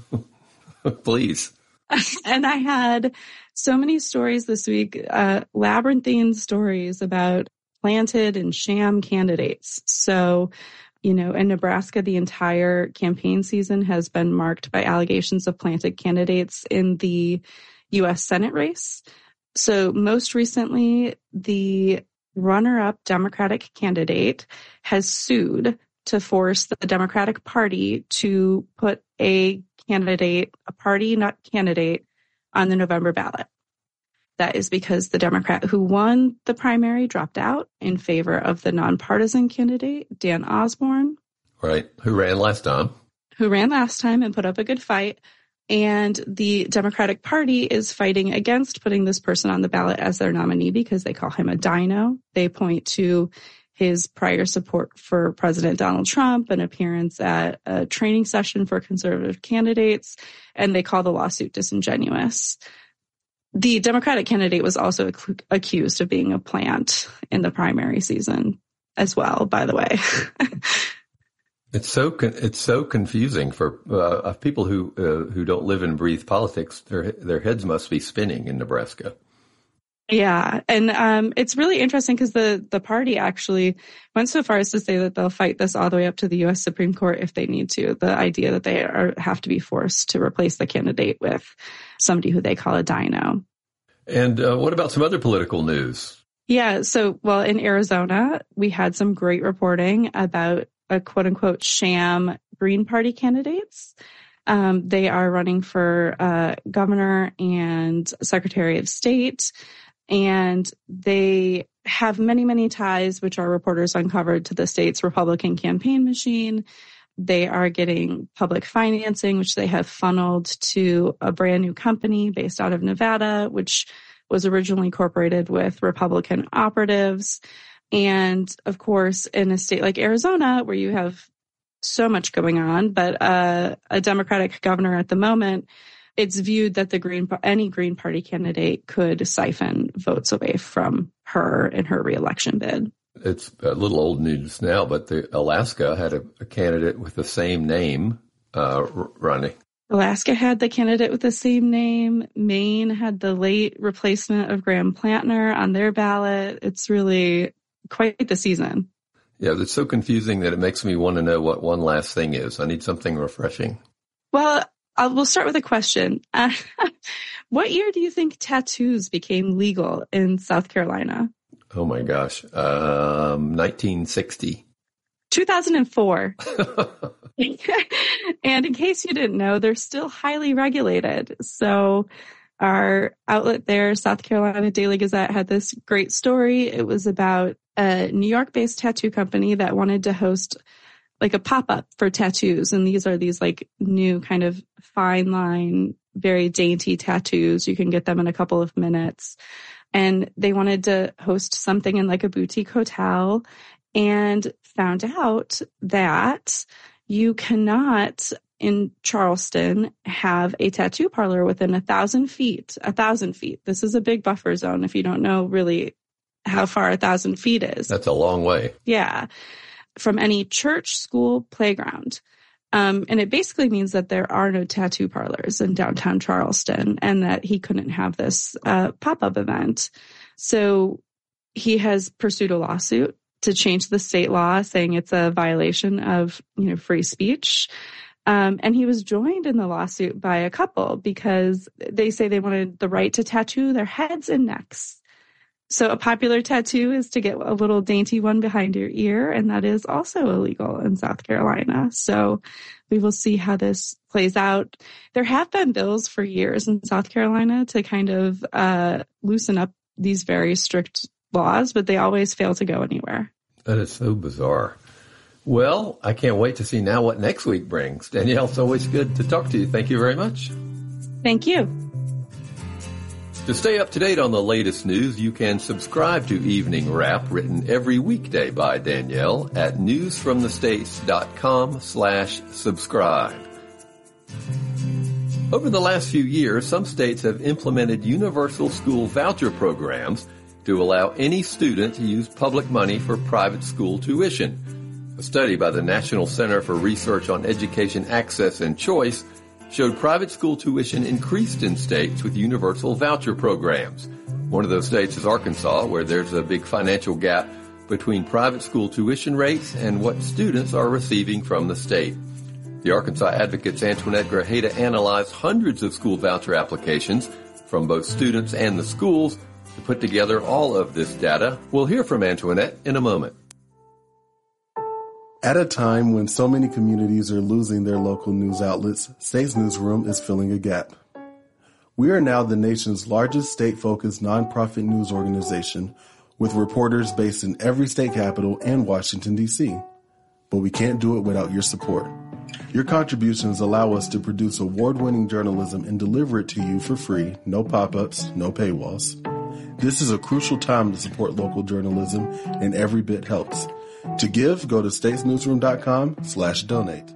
Please. And I had so many stories this week, uh, labyrinthine stories about planted and sham candidates. So, you know, in Nebraska, the entire campaign season has been marked by allegations of planted candidates in the U S Senate race. So most recently, the runner-up Democratic candidate has sued to force the Democratic Party to put a candidate, a party, not candidate, on the November ballot. That is because the Democrat who won the primary dropped out in favor of the nonpartisan candidate, Dan Osborne. Right, who ran last time. Who ran last time and put up a good fight. And the Democratic Party is fighting against putting this person on the ballot as their nominee because they call him a dino. They point to his prior support for President Donald Trump, an appearance at a training session for conservative candidates, and they call the lawsuit disingenuous. The Democratic candidate was also ac- accused of being a plant in the primary season as well, by the way. It's so con- it's so confusing for uh, people who uh, who don't live and breathe politics. Their their heads must be spinning in Nebraska. Yeah. And um, it's really interesting because the, the party actually went so far as to say that they'll fight this all the way up to the U S Supreme Court if they need to. The idea that they are, have to be forced to replace the candidate with somebody who they call a dino. And uh, what about some other political news? Yeah. So, well, in Arizona, we had some great reporting about a quote unquote sham Green Party candidates. Um, they are running for uh, governor and secretary of state. And they have many, many ties, which our reporters uncovered, to the state's Republican campaign machine. They are getting public financing, which they have funneled to a brand new company based out of Nevada, which was originally incorporated with Republican operatives. And of course, in a state like Arizona, where you have so much going on, but uh, a Democratic governor at the moment, it's viewed that the Green any Green Party candidate could siphon votes away from her in her reelection bid. It's a little old news now, but the, Alaska had a, a candidate with the same name uh, running. Alaska had the candidate with the same name. Maine had the late replacement of Graham Plantner on their ballot. It's really quite the season. Yeah, it's so confusing that it makes me want to know what one last thing is. I need something refreshing. Well, I'll, we'll start with a question. Uh, what year do you think tattoos became legal in South Carolina? Oh, my gosh. Um, nineteen sixty. two thousand four. And in case you didn't know, they're still highly regulated. So our outlet there, South Carolina Daily Gazette, had this great story. It was about a New York-based tattoo company that wanted to host like a pop-up for tattoos. And these are these like new kind of fine line, very dainty tattoos. You can get them in a couple of minutes. And they wanted to host something in like a boutique hotel and found out that you cannot in Charleston have a tattoo parlor within a thousand feet, a thousand feet. This is a big buffer zone if you don't know really how far a thousand feet is. That's a long way. Yeah. From any church, school, playground. Um, and it basically means that there are no tattoo parlors in downtown Charleston and that he couldn't have this uh, pop-up event. So he has pursued a lawsuit to change the state law, saying it's a violation of, you know, free speech. Um, and he was joined in the lawsuit by a couple because they say they wanted the right to tattoo their heads and necks. So a popular tattoo is to get a little dainty one behind your ear, and that is also illegal in South Carolina. So we will see how this plays out. There have been bills for years in South Carolina to kind of uh, loosen up these very strict laws, but they always fail to go anywhere. That is so bizarre. Well, I can't wait to see now what next week brings. Danielle, it's always good to talk to you. Thank you very much. Thank you. To stay up to date on the latest news, you can subscribe to Evening Wrap, written every weekday by Danielle at newsfromthestates.com slash subscribe. Over the last few years, some states have implemented universal school voucher programs to allow any student to use public money for private school tuition. A study by the National Center for Research on Education Access and Choice showed private school tuition increased in states with universal voucher programs. One of those states is Arkansas, where there's a big financial gap between private school tuition rates and what students are receiving from the state. The Arkansas Advocate's Antoinette Grajeda analyzed hundreds of school voucher applications from both students and the schools to put together all of this data. We'll hear from Antoinette in a moment. At a time when so many communities are losing their local news outlets, States Newsroom is filling a gap. We are now the nation's largest state-focused nonprofit news organization with reporters based in every state capital and Washington, D C But we can't do it without your support. Your contributions allow us to produce award-winning journalism and deliver it to you for free, no pop-ups, no paywalls. This is a crucial time to support local journalism, and every bit helps. To give, go to statesnewsroom.com slash donate.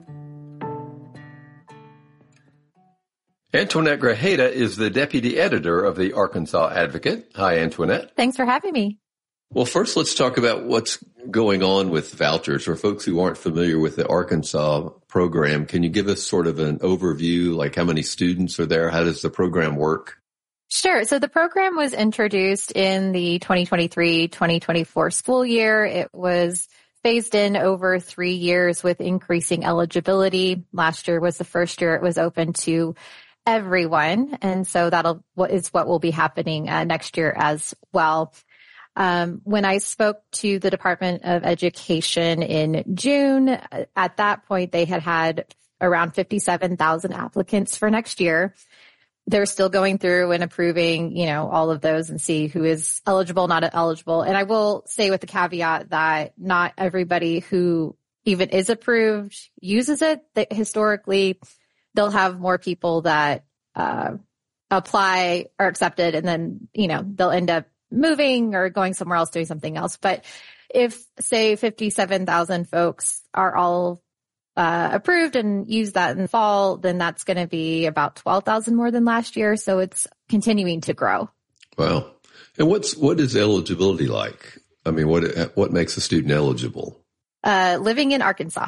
Antoinette Grajeda is the deputy editor of the Arkansas Advocate. Hi, Antoinette. Thanks for having me. Well, first, let's talk about what's going on with vouchers. For folks who aren't familiar with the Arkansas program, can you give us sort of an overview, like how many students are there? How does the program work? Sure. So the program was introduced in the twenty twenty-three twenty twenty-four school year. It was phased in over three years with increasing eligibility. Last year was the first year it was open to everyone. And so that'll what is what will be happening uh, next year as well. Um, when I spoke to the Department of Education in June, at that point, they had had around fifty-seven thousand applicants for next year. They're still going through and approving, you know, all of those and see who is eligible, not eligible. And I will say with the caveat that not everybody who even is approved uses it. That historically, they'll have more people that uh, apply or accepted, and then, you know, they'll end up moving or going somewhere else doing something else. But if, say, fifty-seven thousand folks are all uh, approved and use that in the fall, then that's going to be about twelve thousand more than last year. So it's continuing to grow. Wow. And what's, what is eligibility like? I mean, what, what makes a student eligible? Uh, living in Arkansas.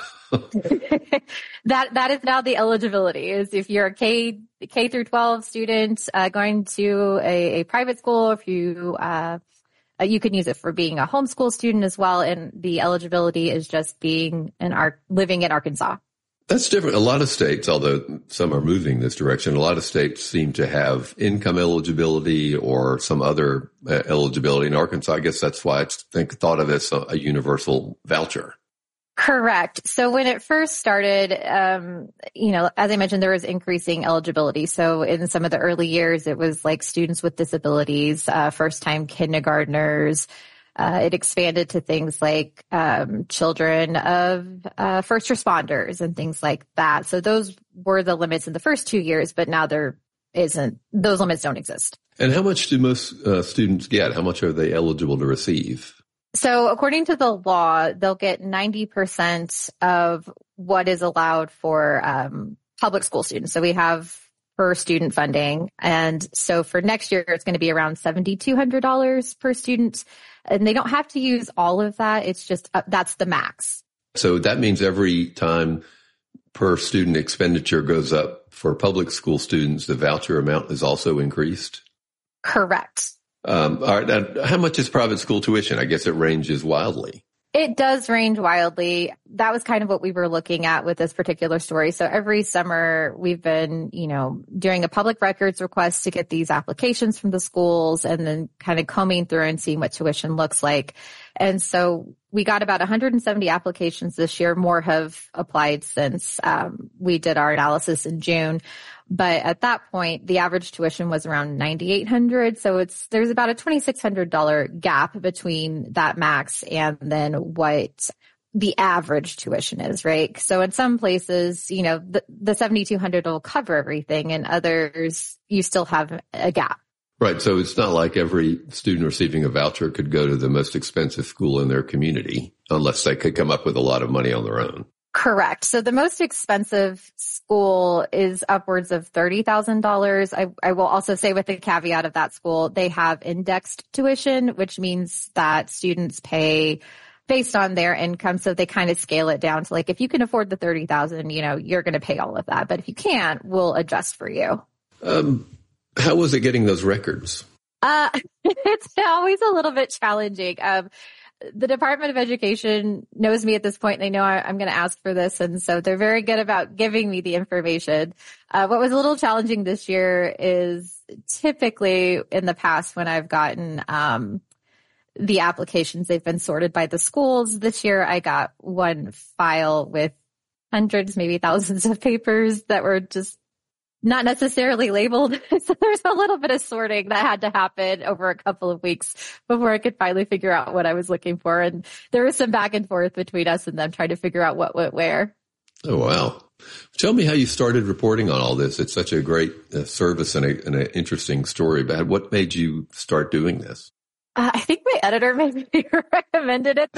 that, that is now the eligibility, is if you're a K, K through twelve student, uh, going to a, a private school, if you, uh, you can use it for being a homeschool student as well. And the eligibility is just being an Ar- living in Arkansas. That's different. A lot of states, although some are moving this direction, a lot of states seem to have income eligibility or some other uh, eligibility. In Arkansas, I guess that's why it's think, thought of as a, a universal voucher. Correct. So when it first started, um, you know, as I mentioned, there was increasing eligibility. So in some of the early years, it was like students with disabilities, uh, first-time kindergartners. Uh, it expanded to things like um, children of uh, first responders and things like that. So those were the limits in the first two years, but now there isn't. Those limits don't exist. And how much do most uh, students get? How much are they eligible to receive? So according to the law, they'll get ninety percent of what is allowed for um, public school students. So we have per student funding. And so for next year, it's going to be around seven thousand two hundred dollars per student. And they don't have to use all of that. It's just, uh, that's the max. So that means every time per student expenditure goes up for public school students, the voucher amount is also increased? Correct. Um, all right. Now, how much is private school tuition? I guess it ranges wildly. It does range wildly. That was kind of what we were looking at with this particular story. So every summer we've been, you know, doing a public records request to get these applications from the schools and then kind of combing through and seeing what tuition looks like. And so we got about one hundred seventy applications this year. More have applied since um, we did our analysis in June. But at that point, the average tuition was around nine thousand eight hundred dollars. So it's, there's about a two thousand six hundred dollars gap between that max and then what the average tuition is, right? So in some places, you know, the, the seven thousand two hundred dollars will cover everything, and others you still have a gap. Right. So it's not like every student receiving a voucher could go to the most expensive school in their community unless they could come up with a lot of money on their own. Correct. So the most expensive school is upwards of thirty thousand dollars. I, I will also say, with the caveat of that school, they have indexed tuition, which means that students pay based on their income. So they kind of scale it down to, like, if you can afford the thirty thousand dollars, you know, you're going to pay all of that. But if you can't, we'll adjust for you. Um, how was it getting those records? Uh, it's always a little bit challenging. Um, The Department of Education knows me at this point. They know I, I'm going to ask for this. And so they're very good about giving me the information. Uh, what was a little challenging this year is typically in the past when I've gotten um, the applications, they've been sorted by the schools. This year I got one file with hundreds, maybe thousands of papers that were just not necessarily labeled. So there's a little bit of sorting that had to happen over a couple of weeks before I could finally figure out what I was looking for. And there was some back and forth between us and them trying to figure out what went where. Oh, wow. Tell me how you started reporting on all this. It's such a great uh, service and, a, and an interesting story. But what made you start doing this? Uh, I think my editor maybe recommended it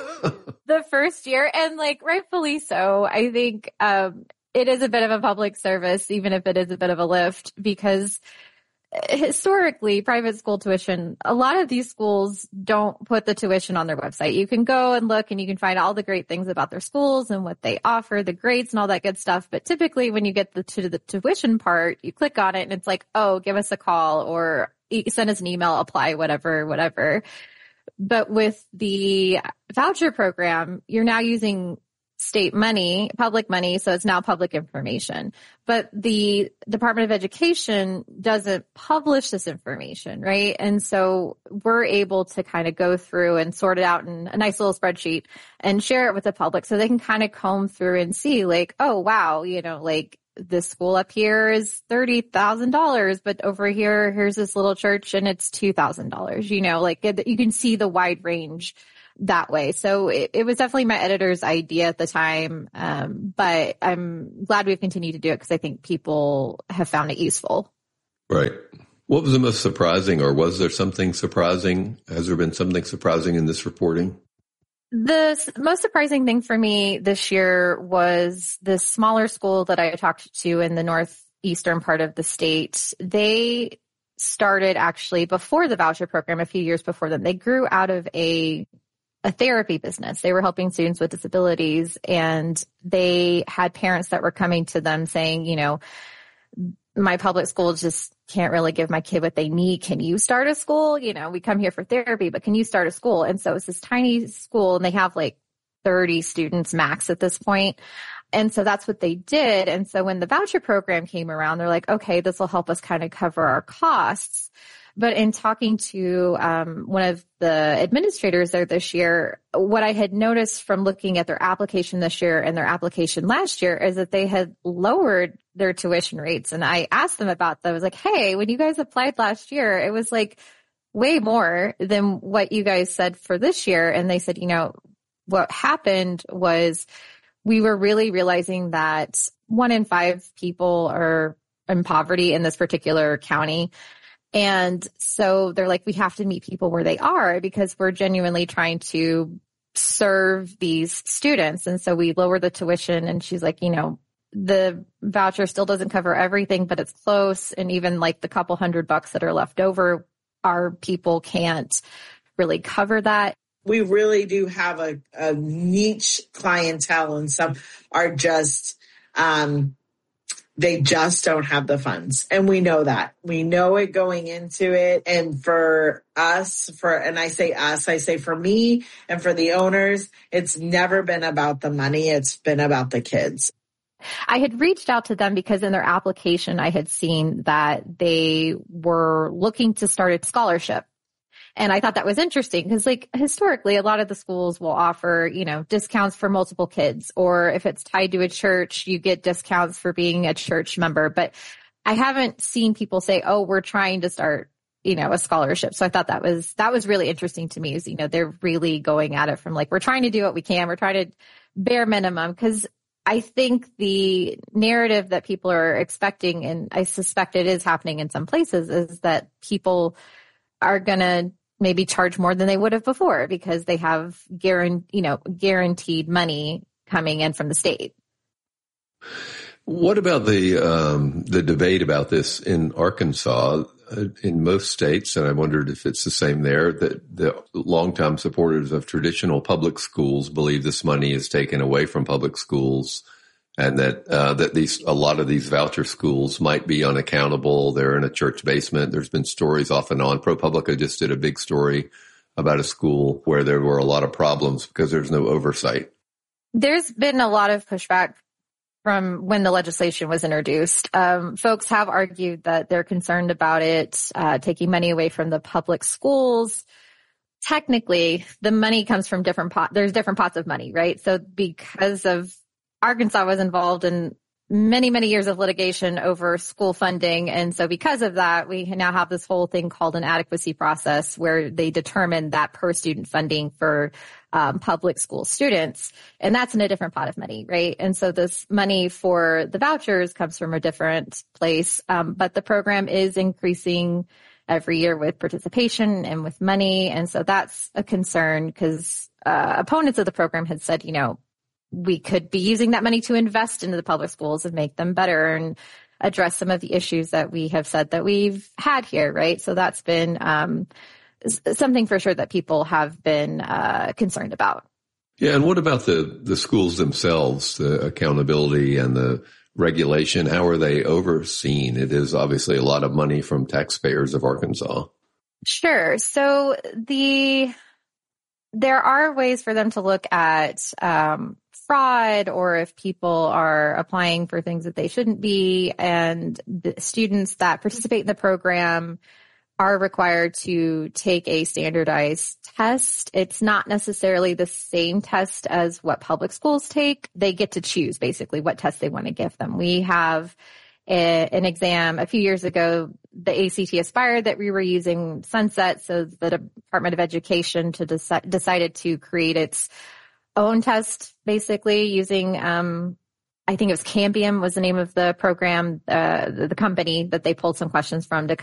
the first year, and like rightfully so. I think, um, it is a bit of a public service, even if it is a bit of a lift, because historically, private school tuition, a lot of these schools don't put the tuition on their website. You can go and look and you can find all the great things about their schools and what they offer, the grades and all that good stuff. But typically when you get the, to the tuition part, you click on it and it's like, oh, give us a call or send us an email, apply, whatever, whatever. But with the voucher program, you're now using state money, public money, so it's now public information. But the Department of Education doesn't publish this information, right? And so we're able to kind of go through and sort it out in a nice little spreadsheet and share it with the public so they can kind of comb through and see like, oh, wow, you know, like this school up here is thirty thousand dollars, but over here, here's this little church and it's two thousand dollars, you know, like it, you can see the wide range that way. So it, it was definitely my editor's idea at the time. Um, but I'm glad we've continued to do it because I think people have found it useful. Right. What was the most surprising, or was there something surprising? Has there been something surprising in this reporting? The most surprising thing for me this year was this smaller school that I talked to in the northeastern part of the state. They started actually before the voucher program, a few years before them. They grew out of a a therapy business. They were helping students with disabilities, and they had parents that were coming to them saying, you know, my public school just can't really give my kid what they need. Can you start a school? You know, we come here for therapy, but can you start a school? And so it's this tiny school and they have like thirty students max at this point. And so that's what they did. And so when the voucher program came around, they're like, okay, this will help us kind of cover our costs. But in talking to um, one of the administrators there this year, what I had noticed from looking at their application this year and their application last year is that they had lowered their tuition rates. And I asked them about that. I was like, hey, when you guys applied last year, it was like way more than what you guys said for this year. And they said, you know, what happened was we were really realizing that one in five people are in poverty in this particular county. And so they're like, we have to meet people where they are because we're genuinely trying to serve these students. And so we lower the tuition. And she's like, you know, the voucher still doesn't cover everything, but it's close. And even like the couple hundred bucks that are left over, our people can't really cover that. We really do have a, a niche clientele, and some are just, um, they just don't have the funds. And we know that. We know it going into it. And for us, for, and I say us, I say for me and for the owners, it's never been about the money. It's been about the kids. I had reached out to them because in their application, I had seen that they were looking to start a scholarship. And I thought that was interesting because, like, historically, a lot of the schools will offer, you know, discounts for multiple kids, or if it's tied to a church, you get discounts for being a church member. But I haven't seen people say, oh, we're trying to start, you know, a scholarship. So I thought that was, that was really interesting to me is, you know, they're really going at it from like, we're trying to do what we can. We're trying to bare minimum, because I think the narrative that people are expecting, and I suspect it is happening in some places, is that people are going to maybe charge more than they would have before because they have guaranteed, you know, guaranteed money coming in from the state. What about the um, the debate about this in Arkansas? Uh, in most states, and I wondered if it's the same there, that the longtime supporters of traditional public schools believe this money is taken away from public schools, and that uh, that these a lot of these voucher schools might be unaccountable. They're in a church basement. There's been stories off and on. ProPublica just did a big story about a school where there were a lot of problems because there's no oversight. There's been a lot of pushback from when the legislation was introduced. Um, folks have argued that they're concerned about it uh, taking money away from the public schools. Technically, the money comes from different pots. There's different pots of money, right? So because of Arkansas was involved in many, many years of litigation over school funding. And so because of that, we now have this whole thing called an adequacy process where they determine that per student funding for um, public school students. And that's in a different pot of money, right? And so this money for the vouchers comes from a different place. Um, but the program is increasing every year with participation and with money. And so that's a concern because uh, opponents of the program had said, you know, we could be using that money to invest into the public schools and make them better. And address some of the issues that we have said that we've had here, right? So that's been um, something for sure that people have been uh, concerned about. Yeah, and what about the, the schools themselves, the accountability and the regulation? How are they overseen? It is obviously a lot of money from taxpayers of Arkansas. Sure. So the there are ways for them to look at um, fraud, or if people are applying for things that they shouldn't be, and the students that participate in the program are required to take a standardized test. It's not necessarily the same test as what public schools take. They get to choose basically what test they want to give them. We have a, an exam a few years ago, the A C T Aspire that we were using sunset, so the Department of Education to deci- decided to create its own test, basically using, um, I think it was Cambium was the name of the program, uh, the, the company that they pulled some questions from to